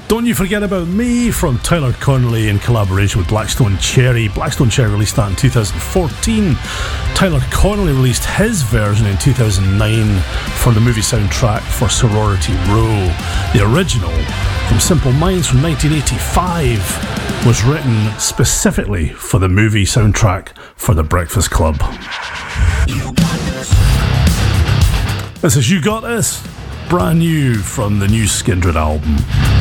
Don't You Forget About Me from Tyler Connolly in collaboration with Blackstone Cherry. Blackstone Cherry released that in 2014. Tyler Connolly released his version in 2009 for the movie soundtrack for Sorority Row. The original, from Simple Minds from 1985, was written specifically for the movie soundtrack for The Breakfast Club. This is You Got This, brand new from the new Skindred album.